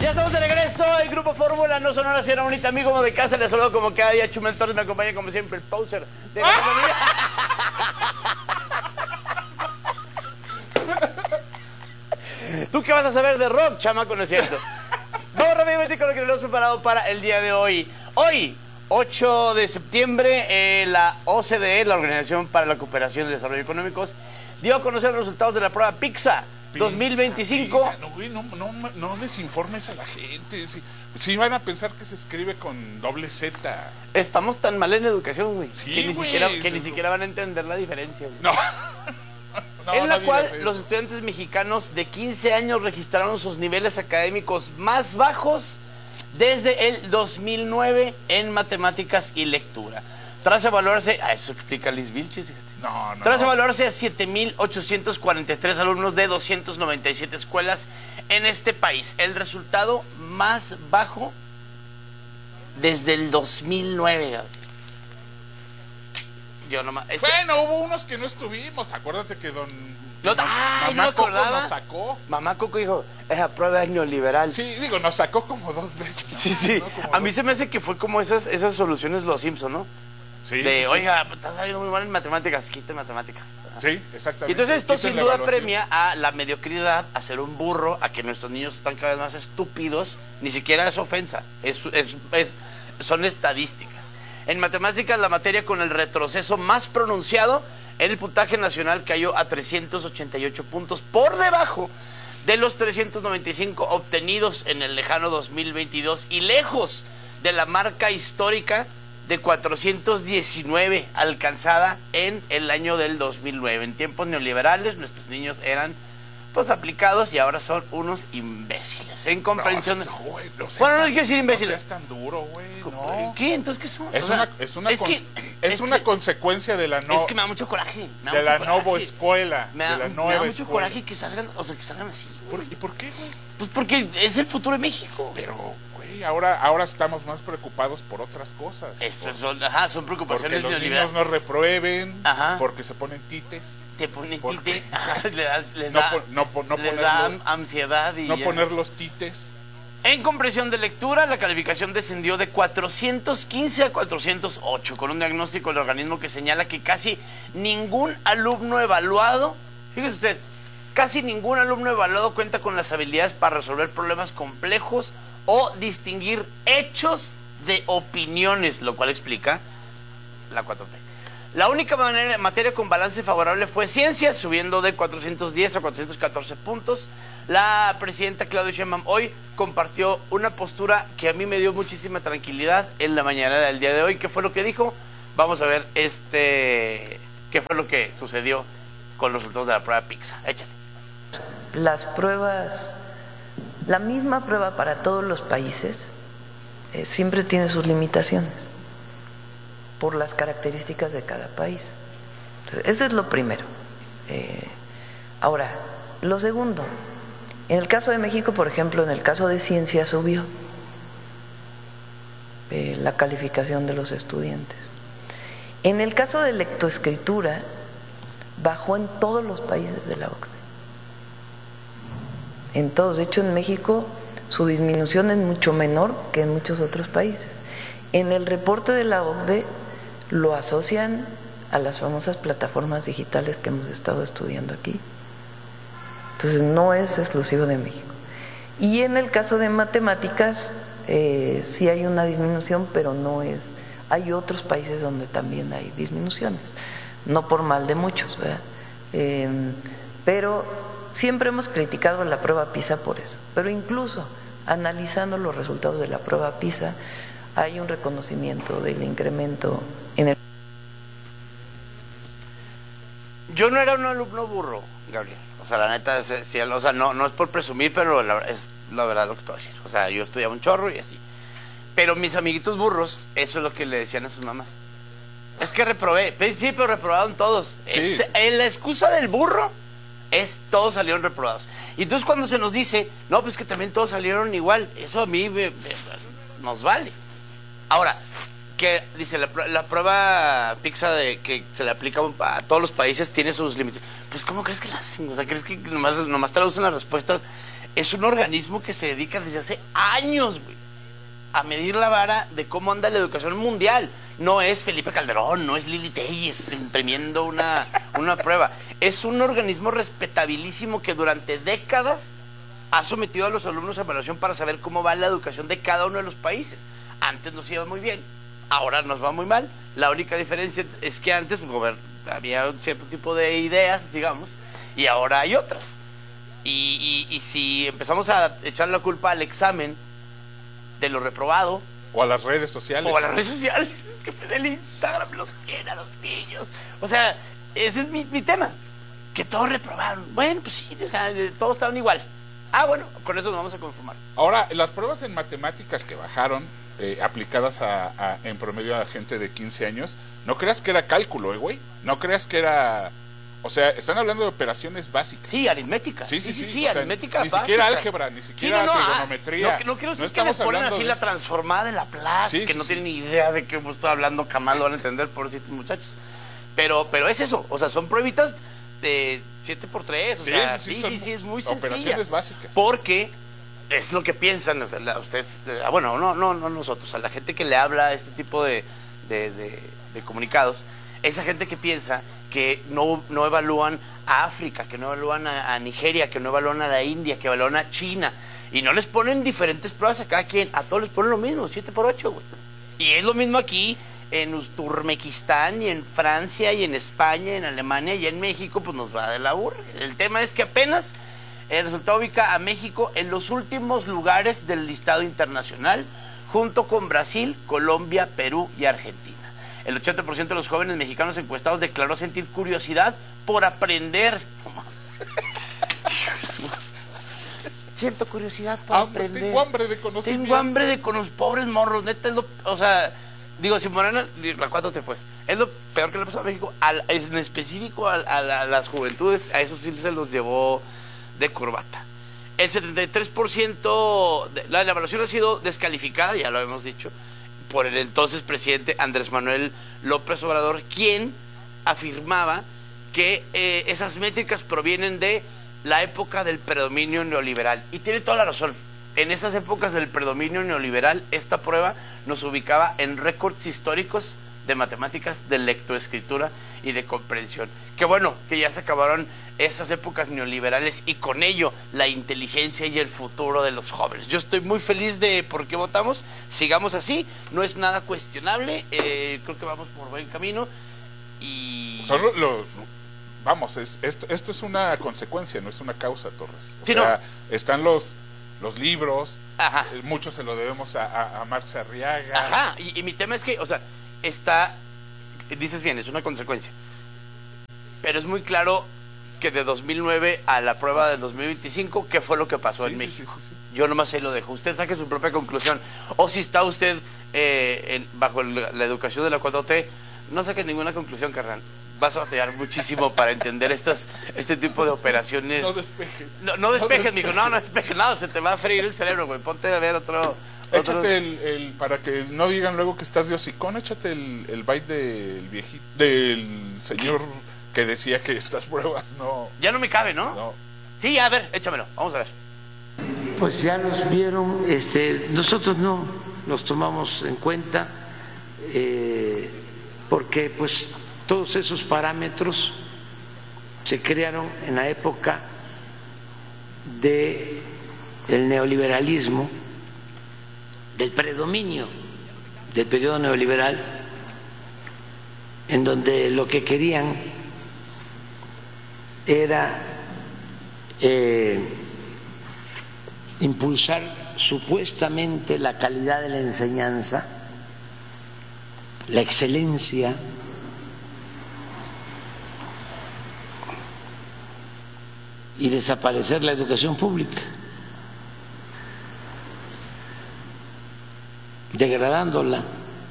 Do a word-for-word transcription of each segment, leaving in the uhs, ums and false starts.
Ya estamos de regreso, el Grupo Fórmula, no Sonora, Sierra Bonita, amigo como de casa, les saludo como cada día, Chumel Torres, me acompaña como siempre el poser de la economía. ¿Tú qué vas a saber de rock, chamaco? No es cierto. Vamos rápidamente con lo que tenemos preparado para el día de hoy. Hoy, ocho de septiembre, eh, la O C D E, la Organización para la Cooperación y Desarrollo Económicos, dio a conocer los resultados de la prueba PISA dos mil veinticinco. Pisa, no, güey, no, no, no desinformes a la gente. Si, si van a pensar que se escribe con doble Z. Estamos tan mal en educación, güey, Sí, que, ni güey, siquiera, que eso- ni siquiera van a entender la diferencia, güey. No. No, En la no cual digas eso. los estudiantes mexicanos de quince años registraron sus niveles académicos más bajos desde el dos mil nueve en matemáticas y lectura. Tras evaluarse, ah, eso explica Liz Vilches, fíjate. No, no. Tras no. evaluarse a siete mil ochocientos cuarenta y tres alumnos de doscientas noventa y siete escuelas en este país. El resultado más bajo desde el dos mil nueve, Gabriel. Yo nomás... este- Bueno, hubo unos que no estuvimos. Acuérdate que don... No, mam- ay, mamá no me Coco acordaba. nos sacó. Mamá Coco dijo, esa prueba es neoliberal. Sí, digo, nos sacó como dos veces. ¿no? Sí, sí. ¿No? Como A mí dos- se me hace que fue como esas, esas soluciones Los Simpson, ¿no? Sí, De, sí, sí. oiga, estás saliendo muy mal en matemáticas, quiten matemáticas. Sí, exactamente. Y entonces esto Quiten sin la duda evaluación. premia a la mediocridad, a ser un burro, a que nuestros niños están cada vez más estúpidos. Ni siquiera es ofensa, es, es, es- son estadísticas. En matemáticas, la materia con el retroceso más pronunciado en el puntaje nacional cayó a trescientos ochenta y ocho puntos, por debajo de los trescientos noventa y cinco obtenidos en el lejano dos mil veintidós y lejos de la marca histórica de cuatrocientos diecinueve alcanzada en el año del dos mil nueve. En tiempos neoliberales nuestros niños eran pues aplicados y ahora son unos imbéciles. En comprensión... No, no, güey, no seas Bueno, no tan- quiero decir imbéciles. No seas tan duro, güey. No. ¿Qué? Entonces, ¿qué son? Es O sea, una, es una, es con- que, es es una que- consecuencia de la no, es que me da mucho coraje. Me da de mucho la coraje. nueva escuela, Me da, de la me nueva da mucho escuela. coraje que salgan, o sea, que salgan así. ¿Por- ¿Y por qué, güey? Pues porque es el futuro de México. Pero, güey, ahora, ahora estamos más preocupados por otras cosas. Esto Por- son, ajá, son porque preocupaciones los niños neoliberales. no reprueben, Ajá. porque se ponen tites, Te ponen ¿Por tite, qué? ajá, les, das- les no, da, po- no, po- no les da ponerlo- ansiedad y no ya. poner los tites. En comprensión de lectura, la calificación descendió de cuatrocientos quince a cuatrocientos ocho, con un diagnóstico del organismo que señala que casi ningún alumno evaluado, fíjese usted, casi ningún alumno evaluado cuenta con las habilidades para resolver problemas complejos o distinguir hechos de opiniones, lo cual explica la cuatro T. La única manera, materia con balance favorable fue ciencias, subiendo de cuatrocientos diez a cuatrocientos catorce puntos. La presidenta Claudia Sheinbaum hoy compartió una postura que a mí me dio muchísima tranquilidad en la mañana del día de hoy. ¿Qué fue lo que dijo? Vamos a ver este qué fue lo que sucedió con los resultados de la prueba PISA. Échale. Las pruebas, la misma prueba para todos los países, eh, siempre tiene sus limitaciones por las características de cada país. Entonces, eso es lo primero. Eh, ahora, lo segundo, en el caso de México, por ejemplo, en el caso de ciencia subió eh, la calificación de los estudiantes. En el caso de lectoescritura, bajó en todos los países de la O C D E. En todos. De hecho, en México su disminución es mucho menor que en muchos otros países. En el reporte de la O C D E lo asocian a las famosas plataformas digitales que hemos estado estudiando aquí. Entonces no es exclusivo de México. Y en el caso de matemáticas eh, sí hay una disminución, pero no es, hay otros países donde también hay disminuciones, no por mal de muchos, ¿verdad? Eh, pero siempre hemos criticado la prueba PISA por eso, pero incluso analizando los resultados de la prueba PISA hay un reconocimiento del incremento en el... Yo no era un alumno burro, Gabriel. O sea, la neta, es, sí, o sea, no, no es por presumir, pero la, es la verdad lo que te voy a decir. O sea, yo estudiaba un chorro y así. Pero mis amiguitos burros, eso es lo que le decían a sus mamás. Es que reprobé. Sí, pero reprobaron todos. Sí, Es, sí. eh, la excusa del burro es todos salieron reprobados. Y entonces cuando se nos dice, no, pues que también todos salieron igual, eso a mí me- me- nos vale. Ahora, que dice la, pr- la prueba PISA de que se le aplica a todos los países tiene sus límites. Pues ¿cómo crees que la hacen? O sea, ¿crees que nomás, nomás traducen las respuestas es un organismo que se dedica desde hace años, güey, a medir la vara de cómo anda la educación mundial. No es Felipe Calderón, no es Lili Telles imprimiendo una, una prueba. Es un organismo respetabilísimo que durante décadas ha sometido a los alumnos a evaluación para saber cómo va la educación de cada uno de los países. Antes nos iba muy bien, ahora nos va muy mal. La única diferencia es que antes pues, había un cierto tipo de ideas, digamos, y ahora hay otras. Y, y, y si empezamos a echar la culpa al examen de lo reprobado, o a las redes sociales, o a las redes sociales, que el Instagram los quiere a los niños. O sea, ese es mi, mi tema, que todos reprobaron. Bueno, pues sí, todos estaban igual. Ah, bueno, con eso nos vamos a conformar. Ahora, las pruebas en matemáticas que bajaron, eh, aplicadas a, a, en promedio a gente de quince años, no creas que era cálculo, eh, güey. No creas que era... O sea, están hablando de operaciones básicas. Sí, aritmética. Sí, sí, sí, sí, sí, o sea, aritmética ni básica. siquiera álgebra, ni siquiera sí, no, no, trigonometría. Ah, no, no quiero decir no que les ponen así la de... transformada en la plaza, sí, que sí, no sí. tienen ni idea de qué estoy hablando, jamás lo van a entender, por ciertos muchachos. Pero, pero es eso, o sea, son pruebitas de siete por tres, o sí, sea, sí, sí, sí, sí, sí, es muy sencilla. operaciones básicas. Porque es lo que piensan, o sea, la, ustedes, eh, bueno, no, no, no nosotros, a la gente que le habla a este tipo de, de, de, de comunicados, esa gente que piensa que no, no evalúan a África, que no evalúan a, a Nigeria, que no evalúan a la India, que evalúan a China, y no les ponen diferentes pruebas a cada quien, a todos les ponen lo mismo, siete por ocho, güey. Y es lo mismo aquí en Uzbekistán, y en Francia, y en España, y en Alemania, y en México, pues nos va de la burra. El tema es que apenas el resultado ubica a México en los últimos lugares del listado internacional, junto con Brasil, Colombia, Perú y Argentina. El ochenta por ciento de los jóvenes mexicanos encuestados declaró sentir curiosidad por aprender. Siento curiosidad por hambre, aprender. Tengo hambre de conocimiento. Tengo hambre de con los pobres morros, neta, es lo, o sea, digo, si Morena, la cuatro te pues, es lo peor que le pasó a México, al, en específico a, a, a las juventudes, a eso sí se los llevó de corbata. El setenta y tres por ciento de la, la evaluación ha sido descalificada, ya lo hemos dicho, por el entonces presidente Andrés Manuel López Obrador, quien afirmaba que eh, esas métricas provienen de la época del predominio neoliberal. Y tiene toda la razón. En esas épocas del predominio neoliberal, esta prueba nos ubicaba en récords históricos de matemáticas, de lectoescritura y de comprensión. Qué bueno que ya se acabaron esas épocas neoliberales y con ello la inteligencia y el futuro de los jóvenes. Yo estoy muy feliz de por qué votamos, sigamos así, no es nada cuestionable, eh, creo que vamos por buen camino y... Son los, los, vamos, es, esto, esto es una consecuencia, no es una causa, Torres. O sí, sea, no. están los, los libros, Ajá. eh, mucho se lo debemos a, a, a Marx Arriaga. Ajá, y, y mi tema es que, o sea, está, dices bien, es una consecuencia, pero es muy claro que de dos mil nueve a la prueba del dos mil veinticinco, ¿qué fue lo que pasó Sí, en sí, México? sí, sí, sí. Yo nomás ahí lo dejo. Usted saque su propia conclusión. O si está usted eh, en, bajo el, la educación de la cuatro T, no saque ninguna conclusión, carnal. Vas a batallar muchísimo para entender estas, este tipo de operaciones. No despejes. No, no despejes, no mijo. No, no despejes nada. Se te va a freír el cerebro, güey. Ponte a ver otro... otro... Échate el, el, para que no digan luego que estás de hocicón, échate el, el byte del viejito, del señor que decía que estas pruebas no... Ya no me cabe, ¿no? no. Sí, a ver, échamelo. Vamos a ver. Pues ya los vieron, este, nosotros no los tomamos en cuenta eh, porque pues todos esos parámetros se crearon en la época de el neoliberalismo, del predominio del periodo neoliberal, en donde lo que querían era eh, impulsar supuestamente la calidad de la enseñanza, la excelencia, y desaparecer la educación pública, degradándola.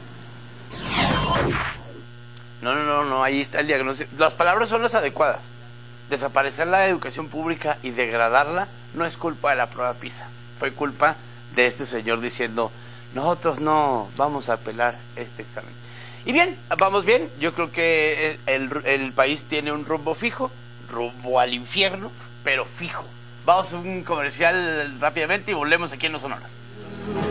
No, no, no, no, ahí está el diagnóstico. Las palabras son las adecuadas. Desaparecer la educación pública y degradarla no es culpa de la prueba PISA. Fue culpa de este señor diciendo, nosotros no vamos a apelar este examen. Y bien, vamos bien. Yo creo que el, el país tiene un rumbo fijo, rumbo al infierno, pero fijo. Vamos a un comercial rápidamente y volvemos aquí en Los Sonoras.